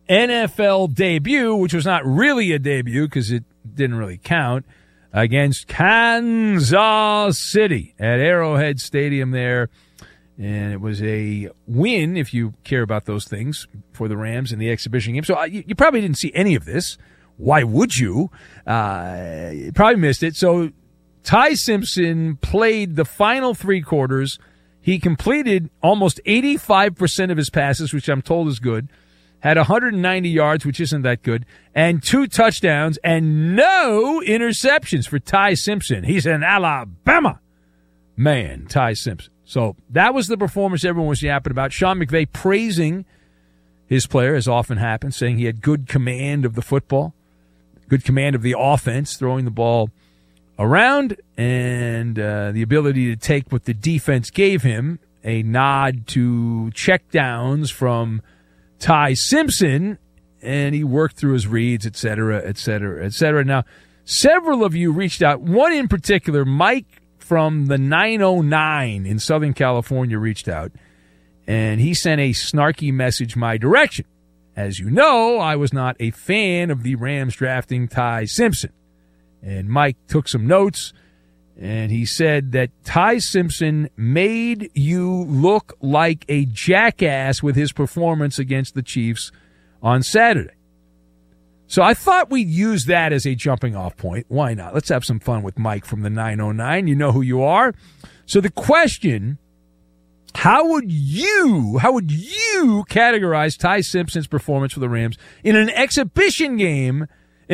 NFL debut, which was not really a debut because it didn't really count, against Kansas City at Arrowhead Stadium there. And it was a win, if you care about those things, for the Rams in the exhibition game. So you probably didn't see any of this. Why would you? You probably missed it. So Ty Simpson played the final three quarters. He completed almost 85% of his passes, which I'm told is good. Had 190 yards, which isn't that good, and 2 touchdowns and no interceptions for Ty Simpson. He's an Alabama man, Ty Simpson. So that was the performance everyone was yapping about. Sean McVay praising his player, as often happens, saying he had good command of the football, good command of the offense, throwing the ball around, and the ability to take what the defense gave him, a nod to checkdowns from Ty Simpson, and he worked through his reads, et cetera, et cetera, et cetera. Now, several of you reached out. One in particular, Mike from the 909 in Southern California, reached out, and he sent a snarky message my direction. As you know, I was not a fan of the Rams drafting Ty Simpson. And Mike took some notes, and he said that Ty Simpson made you look like a jackass with his performance against the Chiefs on Saturday. So I thought we'd use that as a jumping-off point. Why not? Let's have some fun with Mike from the 909. You know who you are. So the question, how would you categorize Ty Simpson's performance for the Rams in an exhibition game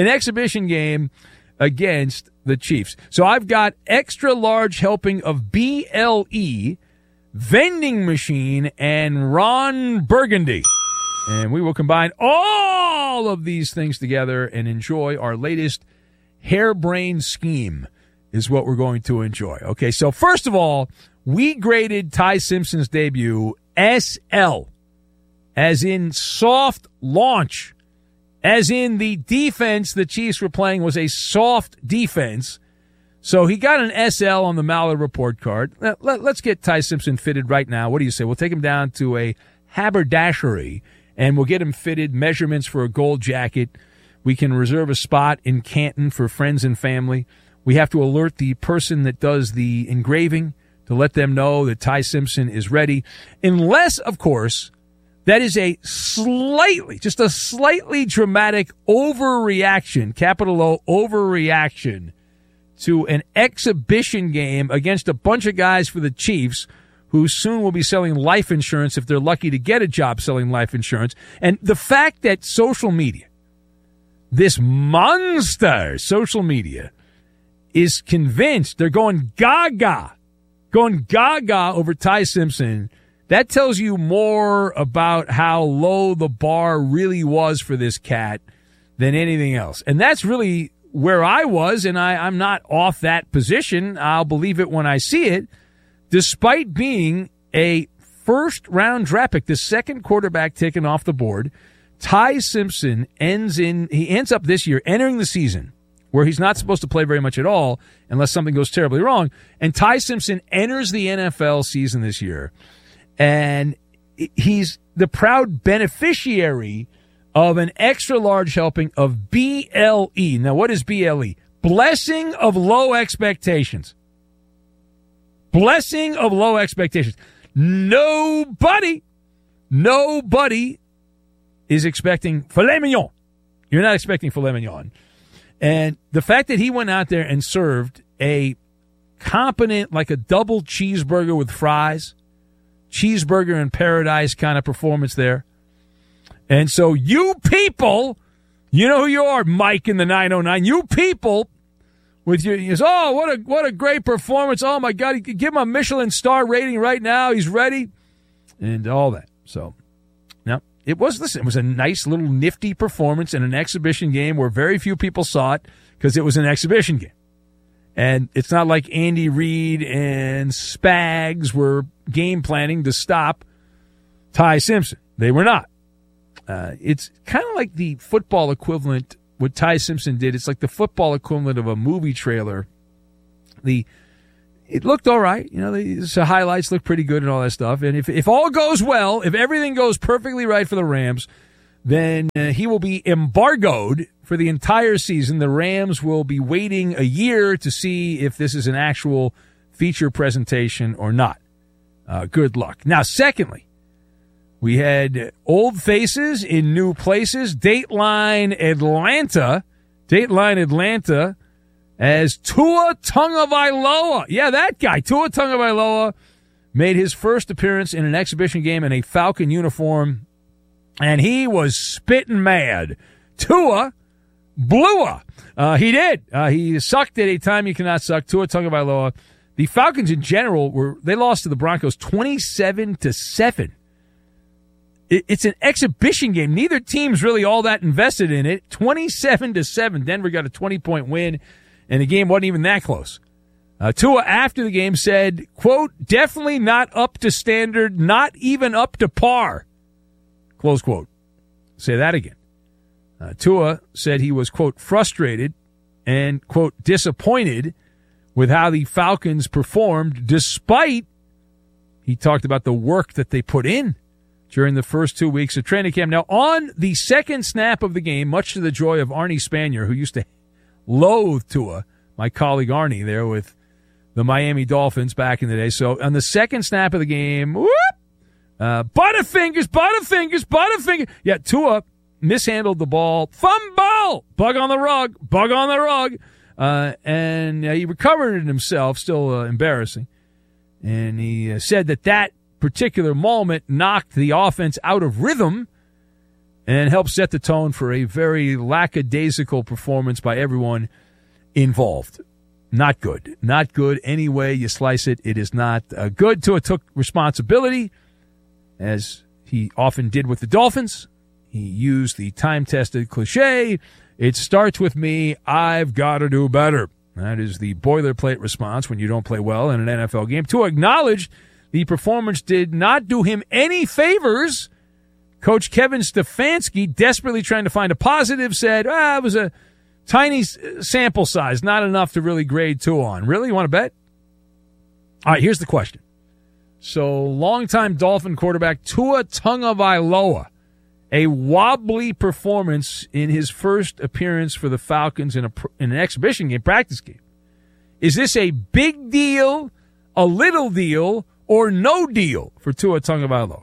against the Chiefs? So I've got extra large helping of BLE, vending machine, and Ron Burgundy. And we will combine all of these things together and enjoy our latest harebrained scheme is what we're going to enjoy. Okay, so first of all, we graded Ty Simpson's debut SL, as in soft launch, as in the defense the Chiefs were playing was a soft defense. So he got an SL on the Mallard report card. Let's get Ty Simpson fitted right now. What do you say? We'll take him down to a haberdashery, and we'll get him fitted, measurements for a gold jacket. We can reserve a spot in Canton for friends and family. We have to alert the person that does the engraving to let them know that Ty Simpson is ready. Unless, of course, that is a slightly dramatic overreaction, capital O, overreaction to an exhibition game against a bunch of guys for the Chiefs who soon will be selling life insurance if they're lucky to get a job selling life insurance. And the fact that social media, this monster social media, is convinced, they're going gaga over Ty Simpson, that tells you more about how low the bar really was for this cat than anything else. And that's really where I was, and I'm not off that position. I'll believe it when I see it. Despite being a first-round draft pick, the second quarterback taken off the board, Ty Simpson ends up this year entering the season where he's not supposed to play very much at all unless something goes terribly wrong. And Ty Simpson enters the NFL season this year, and he's the proud beneficiary of an extra-large helping of BLE. Now, what is BLE? Blessing of low expectations. Blessing of low expectations. Nobody is expecting filet mignon. You're not expecting filet mignon. And the fact that he went out there and served a competent, like a double cheeseburger with fries, cheeseburger in paradise kind of performance there. And so you people, you know who you are, Mike in the 909, you people with your, what a great performance. Oh, my God, give him a Michelin star rating right now. He's ready. And all that. So, now, it was a nice little nifty performance in an exhibition game where very few people saw it because it was an exhibition game. And it's not like Andy Reid and Spags were game planning to stop Ty Simpson. They were not. It's kind of like the football equivalent, what Ty Simpson did. It's like the football equivalent of a movie trailer. It looked all right. You know, the highlights look pretty good and all that stuff. And if all goes well, if everything goes perfectly right for the Rams, then he will be embargoed for the entire season. The Rams will be waiting a year to see if this is an actual feature presentation or not. Good luck. Now, secondly, we had old faces in new places. Dateline Atlanta as Tua Tagovailoa. Yeah, that guy, Tua Tagovailoa, made his first appearance in an exhibition game in a Falcon uniform, and he was spitting mad. Tua blew up. He did. He sucked at a time you cannot suck. Tua Tagovailoa. The Falcons in general they lost to the Broncos 27-7. It's an exhibition game. Neither team's really all that invested in it. 27-7. Denver got a 20-point win, and the game wasn't even that close. Tua, after the game, said, quote, definitely not up to standard, not even up to par, close quote. Say that again. Tua said he was, quote, frustrated and, quote, disappointed with how the Falcons performed, despite, he talked about the work that they put in during the first 2 weeks of training camp. Now, on the second snap of the game, much to the joy of Arnie Spanier, who used to loathe Tua, my colleague Arnie there with the Miami Dolphins back in the day. So on the second snap of the game, Butterfingers. Yeah, Tua mishandled the ball. Fumble! Bug on the rug. And he recovered it himself, still embarrassing. And he said that particular moment knocked the offense out of rhythm and helped set the tone for a very lackadaisical performance by everyone involved. Not good. Not good any way you slice it. It is not good. Tua took responsibility, as he often did with the Dolphins. He used the time-tested cliche, it starts with me, I've got to do better. That is the boilerplate response when you don't play well in an NFL game. Tua acknowledged the performance did not do him any favors. Coach Kevin Stefanski, desperately trying to find a positive, said, it was a tiny sample size, not enough to really grade Tua on. Really? You want to bet? All right, here's the question. So, longtime Dolphin quarterback Tua Tagovailoa, a wobbly performance in his first appearance for the Falcons in an exhibition game, practice game. Is this a big deal, a little deal, or no deal for Tua Tagovailoa?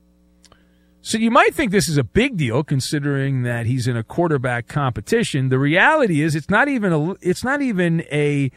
So you might think this is a big deal, considering that he's in a quarterback competition. The reality is, it's not even a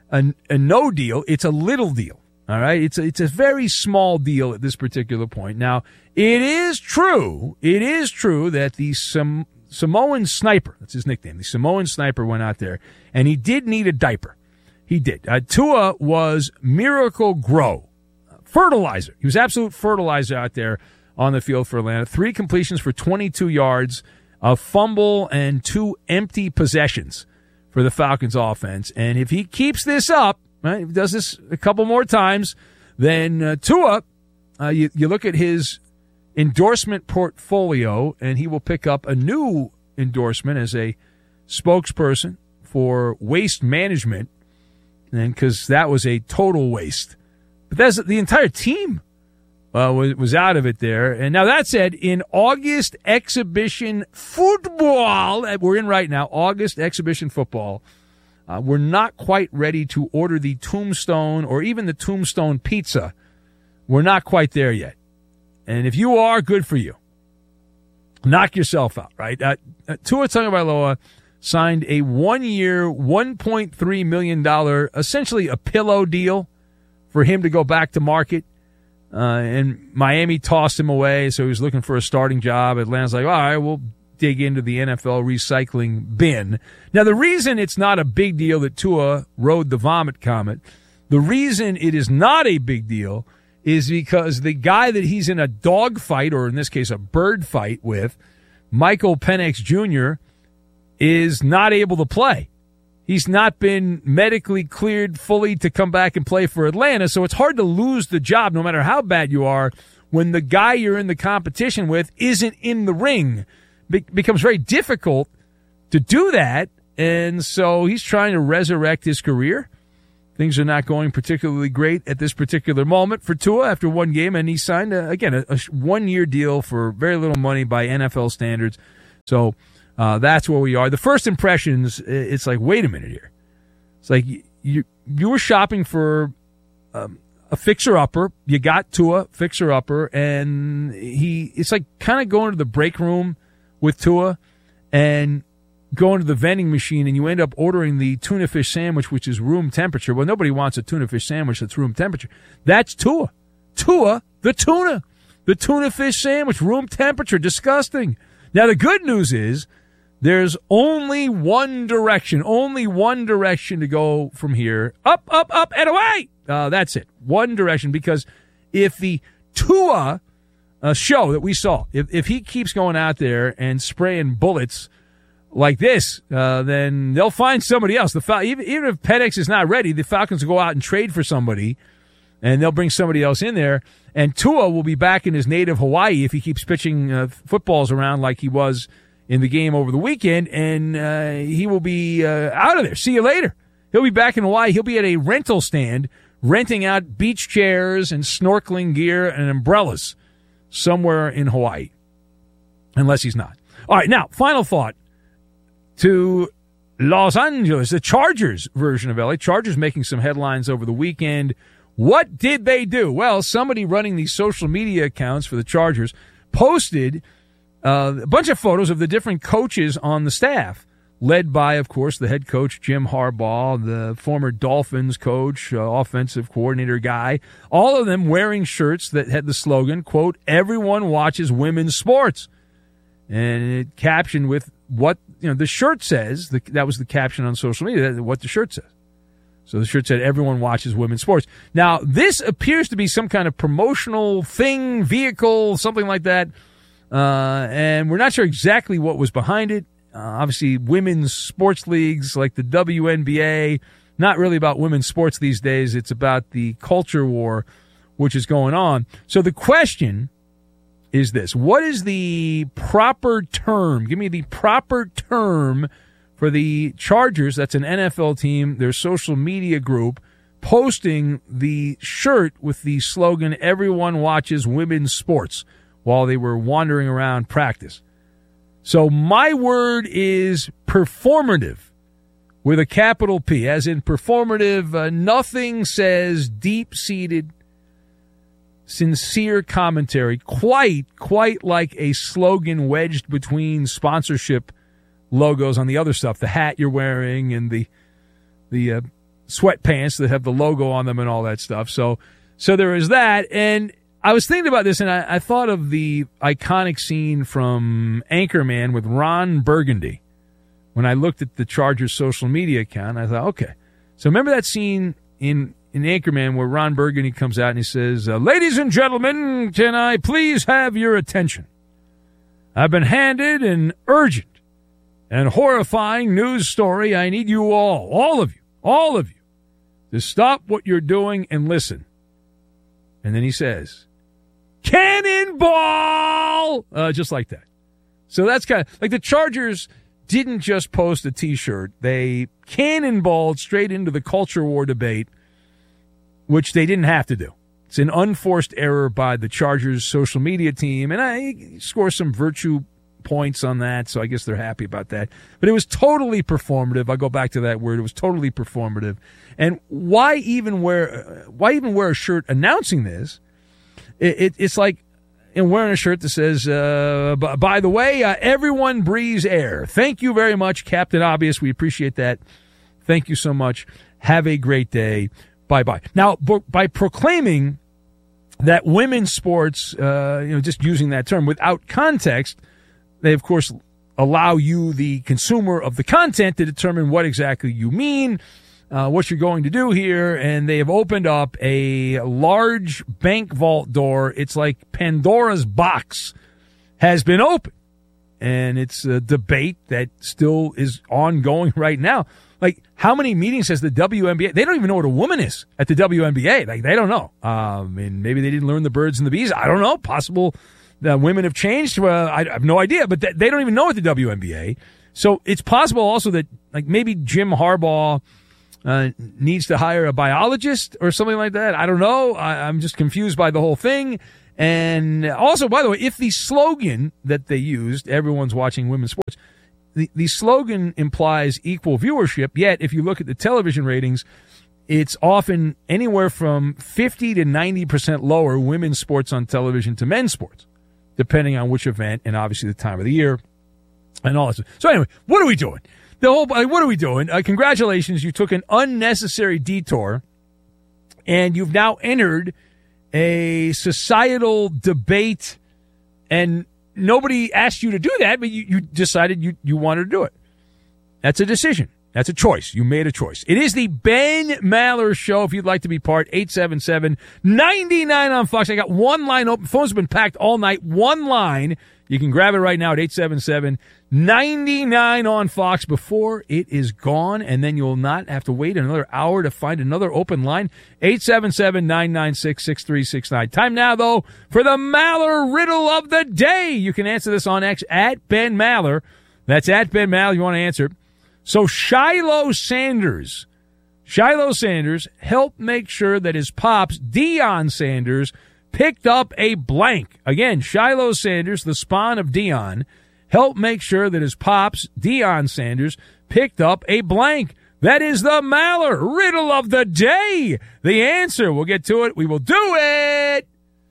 no deal. It's a little deal. All right, it's a very small deal at this particular point. Now, it is true that the Samoan Sniper, that's his nickname, the Samoan Sniper went out there, and he did need a diaper. He did. Tua was Miracle Grow, fertilizer. He was absolute fertilizer out there on the field for Atlanta. 3 completions for 22 yards, a fumble, and 2 empty possessions for the Falcons offense. And if he keeps this up, right, if he does this a couple more times, then Tua, you look at his endorsement portfolio, and he will pick up a new endorsement as a spokesperson for waste management, and because that was a total waste. But that's the entire team was out of it there. And now that said, in August exhibition football that we're in right now, August exhibition football, we're not quite ready to order the Tombstone or even the Tombstone pizza. We're not quite there yet. And if you are, good for you. Knock yourself out, right? Tua Tagovailoa signed a 1-year, $1.3 million, essentially a pillow deal for him to go back to market. And Miami tossed him away, so he was looking for a starting job. Atlanta's like, all right, we'll dig into the NFL recycling bin. Now, the reason it's not a big deal that Tua rode the vomit comet, the reason it is not a big deal is because the guy that he's in a dog fight, or in this case a bird fight with, Michael Penix Jr., is not able to play. He's not been medically cleared fully to come back and play for Atlanta, so it's hard to lose the job no matter how bad you are when the guy you're in the competition with isn't in the ring. It becomes very difficult to do that, and so he's trying to resurrect his career. things are not going particularly great at this particular moment for Tua after one game, and he signed, a one-year deal for very little money by NFL standards. So that's where we are. The first impressions, it's like, wait a minute here. It's like you were shopping for a fixer-upper. You got Tua, fixer-upper, and it's like kind of going to the break room with Tua and going to the vending machine, and you end up ordering the tuna fish sandwich, which is room temperature. Well, nobody wants a tuna fish sandwich that's room temperature. That's Tua. Tua, the tuna fish sandwich, room temperature, disgusting. Now, the good news is there's only one direction to go from here. Up, and away. That's it. One direction, because if the Tua show that we saw, if he keeps going out there and spraying bullets like this, then they'll find somebody else. Even if Penix is not ready, the Falcons will go out and trade for somebody, and they'll bring somebody else in there. And Tua will be back in his native Hawaii if he keeps pitching footballs around like he was in the game over the weekend, and he will be out of there. See you later. He'll be back in Hawaii. He'll be at a rental stand renting out beach chairs and snorkeling gear and umbrellas somewhere in Hawaii, unless he's not. All right, now, final thought. To Los Angeles, the Chargers version of LA. Chargers making some headlines over the weekend. What did they do? Well, somebody running these social media accounts for the Chargers posted a bunch of photos of the different coaches on the staff, led by, of course, the head coach, Jim Harbaugh, the former Dolphins coach, offensive coordinator guy, all of them wearing shirts that had the slogan, quote, "Everyone watches women's sports." And it captioned with what the shirt says. That was the caption on social media, what the shirt says. So the shirt said, "Everyone watches women's sports." Now, this appears to be some kind of promotional thing, vehicle, something like that. And we're not sure exactly what was behind it. Obviously, women's sports leagues like the WNBA, not really about women's sports these days. It's about the culture war, which is going on. So the question is this: what is the proper term? Give me the proper term for the Chargers. That's an NFL team, their social media group, posting the shirt with the slogan, "Everyone watches women's sports," while they were wandering around practice. So my word is performative, with a capital P, as in performative. Nothing says deep-seated, sincere commentary quite like a slogan wedged between sponsorship logos on the other stuff, the hat you're wearing and the sweatpants that have the logo on them and all that stuff. So there is that. And I was thinking about this, and I thought of the iconic scene from Anchorman with Ron Burgundy. When I looked at the Chargers social media account, I thought, okay. So remember that scene in Anchorman where Ron Burgundy comes out and he says, "Ladies and gentlemen, can I please have your attention? I've been handed an urgent and horrifying news story. I need you all of you, to stop what you're doing and listen." And then he says, "Cannonball!" Just like that. So that's kind of like the Chargers didn't just post a T-shirt. They cannonballed straight into the culture war debate, which they didn't have to do. It's an unforced error by the Chargers social media team, and I score some virtue points on that, so I guess they're happy about that. But it was totally performative. I'll go back to that word. It was totally performative. And why even wear a shirt announcing this? It's like wearing a shirt that says, by the way, everyone breathes air. Thank you very much, Captain Obvious. We appreciate that. Thank you so much. Have a great day. Bye-bye. Now, by proclaiming that women's sports, just using that term without context, they, of course, allow you, the consumer of the content, to determine what exactly you mean, what you're going to do here, and they have opened up a large bank vault door. It's like Pandora's box has been opened, and it's a debate that still is ongoing right now. Like, how many meetings has the WNBA? They don't even know what a woman is at the WNBA. Like, they don't know. And maybe they didn't learn the birds and the bees. I don't know. Possible that women have changed. I have no idea. But they don't even know at the WNBA. So it's possible also that, like, maybe Jim Harbaugh needs to hire a biologist or something like that. I don't know. I'm just confused by the whole thing. And also, by the way, if the slogan that they used, everyone's watching women's sports, the slogan implies equal viewership, yet if you look at the television ratings, it's often anywhere from 50 to 90% lower women's sports on television to men's sports, depending on which event and obviously the time of the year and all that stuff. So anyway, what are we doing? What are we doing? Congratulations, you took an unnecessary detour, and you've now entered a societal debate, and nobody asked you to do that, but you decided you wanted to do it. That's a decision. That's a choice. You made a choice. It is the Ben Maller Show. If you'd like to be part, 877-99 on Fox. I got one line open. Phones have been packed all night. One line. You can grab it right now at 877-99 on Fox before it is gone, and then you'll not have to wait another hour to find another open line. 877-996-6369. Time now, though, for the Maller Riddle of the Day. You can answer this on X at Ben Maller. That's at Ben Maller. You want to answer. So Shiloh Sanders helped make sure that his pops, Deion Sanders, picked up a blank. Again, Shiloh Sanders, the spawn of Deion, helped make sure that his pops, Deion Sanders, picked up a blank. That is the Maller Riddle of the Day. The answer, we'll get to it. We will do it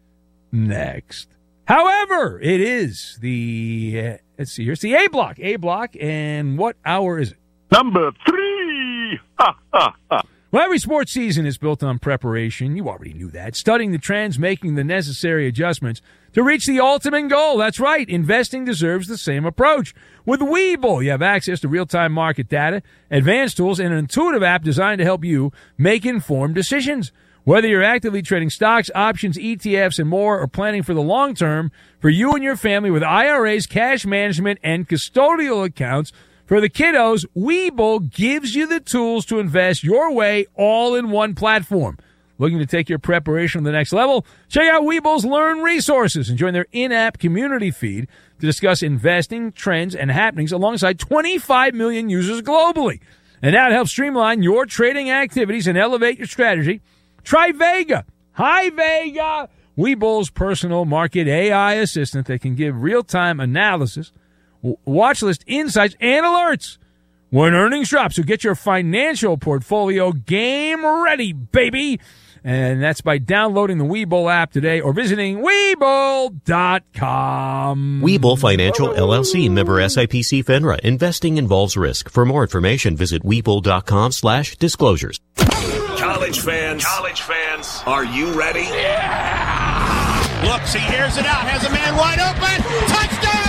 next. However, it is the, let's see here, it's the A block. A block, and what hour is it? Number 3. Ha, ha, ha. Well, every sports season is built on preparation. You already knew that. Studying the trends, making the necessary adjustments to reach the ultimate goal. That's right. Investing deserves the same approach. With Webull, you have access to real-time market data, advanced tools, and an intuitive app designed to help you make informed decisions. Whether you're actively trading stocks, options, ETFs, and more, or planning for the long term, for you and your family with IRAs, cash management, and custodial accounts, for the kiddos, Webull gives you the tools to invest your way all in one platform. Looking to take your preparation to the next level? Check out Webull's Learn resources and join their in-app community feed to discuss investing, trends, and happenings alongside 25 million users globally. And now to help streamline your trading activities and elevate your strategy, try Vega. Hi, Vega! Webull's personal market AI assistant that can give real-time analysis, watch list insights, and alerts when earnings drop. So get your financial portfolio game ready, baby. And that's by downloading the Webull app today or visiting Webull.com. Webull Financial LLC, member SIPC FINRA. Investing involves risk. For more information, visit Webull.com/disclosures. College fans, are you ready? Yeah! Looks, he hears it out, has a man wide open. Touchdown!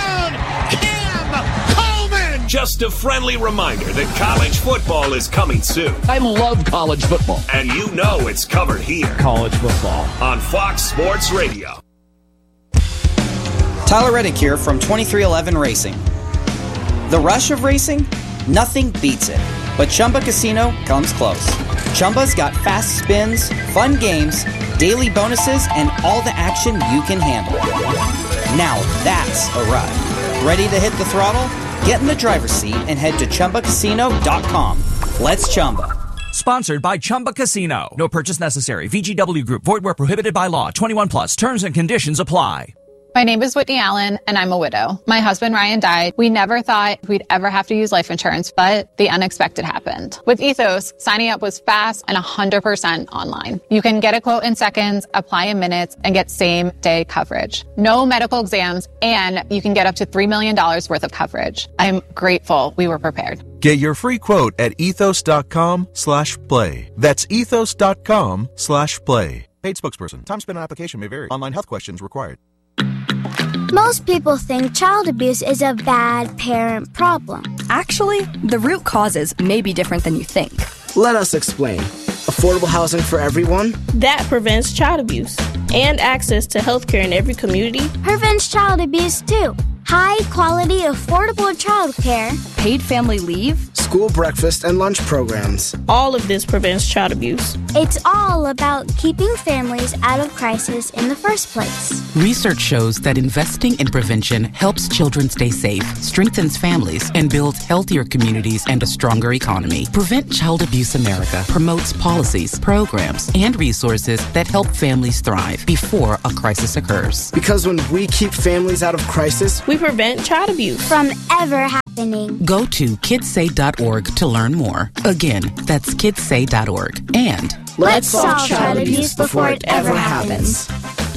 Just a friendly reminder that college football is coming soon. I love college football. And you know it's covered here. College football. On Fox Sports Radio. Tyler Reddick here from 2311 Racing. The rush of racing? Nothing beats it. But Chumba Casino comes close. Chumba's got fast spins, fun games, daily bonuses, and all the action you can handle. Now that's a ride. Ready to hit the throttle? Get in the driver's seat and head to ChumbaCasino.com. Let's Chumba. Sponsored by Chumba Casino. No purchase necessary. VGW Group. Void where prohibited by law. 21 plus. Terms and conditions apply. My name is Whitney Allen, and I'm a widow. My husband, Ryan, died. We never thought we'd ever have to use life insurance, but the unexpected happened. With Ethos, signing up was fast and 100% online. You can get a quote in seconds, apply in minutes, and get same-day coverage. No medical exams, and you can get up to $3 million worth of coverage. I'm grateful we were prepared. Get your free quote at ethos.com/play. That's ethos.com/play. Paid spokesperson. Time spent on application may vary. Online health questions required. Most people think child abuse is a bad parent problem. Actually, the root causes may be different than you think. Let us explain. Affordable housing for everyone? That prevents child abuse. And access to healthcare in every community? Prevents child abuse too. High-quality, affordable childcare. Paid family leave. School breakfast and lunch programs. All of this prevents child abuse. It's all about keeping families out of crisis in the first place. Research shows that investing in prevention helps children stay safe, strengthens families, and builds healthier communities and a stronger economy. Prevent Child Abuse America promotes policies, programs, and resources that help families thrive before a crisis occurs. Because when we keep families out of crisis, we prevent child abuse from ever happening. Go to kidssay.org to learn more. Again, that's kidssay.org. And let's solve child abuse before it ever happens.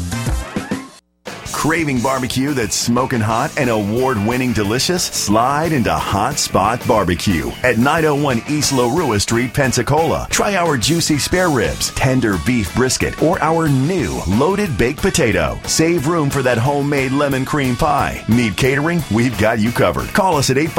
Craving barbecue that's smoking hot and award-winning delicious? Slide into Hot Spot Barbecue at 901 East Larua Street, Pensacola. Try our juicy spare ribs, tender beef brisket, or our new loaded baked potato. Save room for that homemade lemon cream pie. Need catering? We've got you covered. Call us at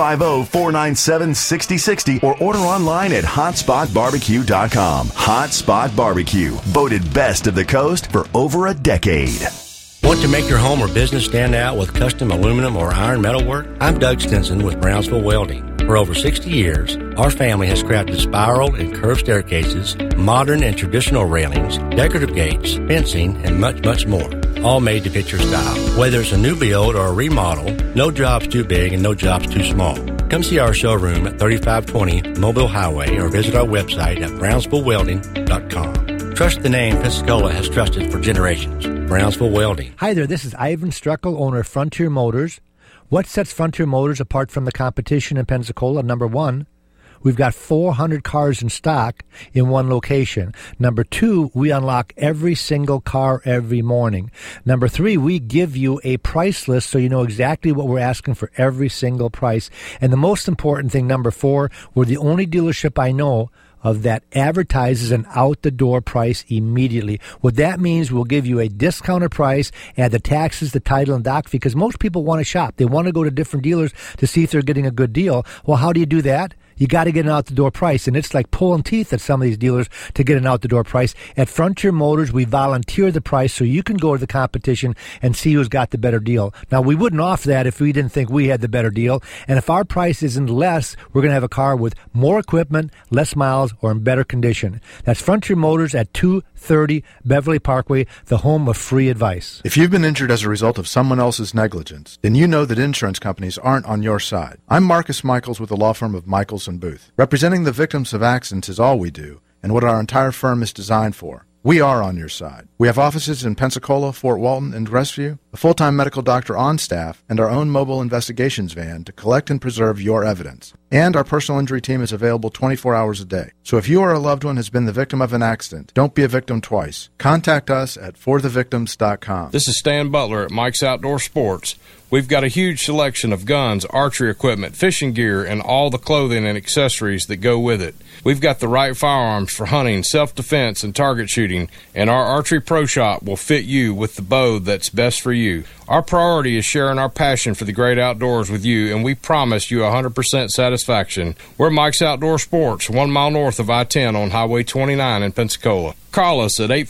850-497-6060 or order online at hotspotbarbecue.com. Hot Spot Barbecue, voted best of the coast for over a decade. Want to make your home or business stand out with custom aluminum or iron metal work? I'm Doug Stinson with Brownsville Welding. For over 60 years, our family has crafted spiral and curved staircases, modern and traditional railings, decorative gates, fencing, and much, much more. All made to fit your style. Whether it's a new build or a remodel, no job's too big and no job's too small. Come see our showroom at 3520 Mobile Highway or visit our website at brownsvillewelding.com. Trust the name Pensacola has trusted for generations. Brownsville Welding. Hi there, this is Ivan Struckel, owner of Frontier Motors. What sets Frontier Motors apart from the competition in Pensacola? Number one, we've got 400 cars in stock in one location. Number two, we unlock every single car every morning. Number three, we give you a price list so you know exactly what we're asking for every single price. And the most important thing, number four, we're the only dealership I know of that advertises an out-the-door price immediately. What that means, we'll give you a discounted price, add the taxes, the title, and doc, because most people want to shop. They want to go to different dealers to see if they're getting a good deal. Well, how do you do that? You got to get an out-the-door price, and it's like pulling teeth at some of these dealers to get an out-the-door price. At Frontier Motors, we volunteer the price so you can go to the competition and see who's got the better deal. Now, we wouldn't offer that if we didn't think we had the better deal, and if our price isn't less, we're going to have a car with more equipment, less miles, or in better condition. That's Frontier Motors at 230 Beverly Parkway, the home of free advice. If you've been injured as a result of someone else's negligence, then you know that insurance companies aren't on your side. I'm Marcus Michaels with the law firm of Michaels & Booth. Representing the victims of accidents is all we do, and what our entire firm is designed for. We are on your side. We have offices in Pensacola, Fort Walton, and Rescue, a full-time medical doctor on staff, and our own mobile investigations van to collect and preserve your evidence. And our personal injury team is available 24 hours a day. So if you or a loved one has been the victim of an accident, don't be a victim twice. Contact us at forthevictims.com. This is Stan Butler at Mike's Outdoor Sports. We've got a huge selection of guns, archery equipment, fishing gear, and all the clothing and accessories that go with it. We've got the right firearms for hunting, self-defense, and target shooting, and our Archery Pro Shop will fit you with the bow that's best for you. Our priority is sharing our passion for the great outdoors with you, and we promise you 100% satisfaction. We're Mike's Outdoor Sports, 1 mile north of I-10 on Highway 29 in Pensacola. Call us at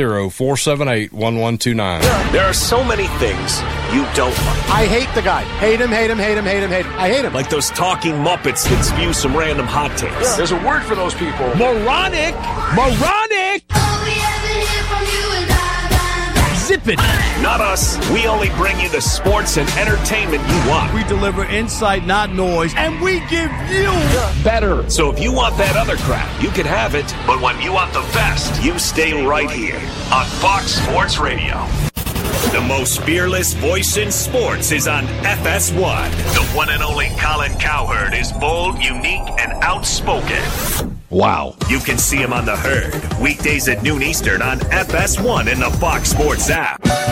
850-478-1129. There are so many things you don't like. I hate the guy. Hate him, hate him, hate him, hate him, hate him. I hate him. Like those talking Muppets that spew some random hot takes. Yeah. There's a word for those people. Moronic! Moronic! Zip it! Not us. We only bring you the sports and entertainment you want. We deliver insight, not noise, and we give you better. So if you want that other crap, you can have it. But when you want the best, you stay right here on Fox Sports Radio. The most fearless voice in sports is on FS1. The one and only Colin Cowherd is bold, unique, and outspoken. Wow. You can see him on The Herd, weekdays at noon Eastern on FS1 in the Fox Sports app.